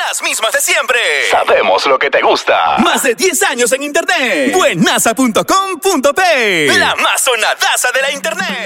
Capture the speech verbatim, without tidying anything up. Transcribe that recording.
Las mismas de siempre. Sabemos lo que te gusta. Más de diez años en internet. Buenaza punto com punto pe. La más sonadaza de la internet.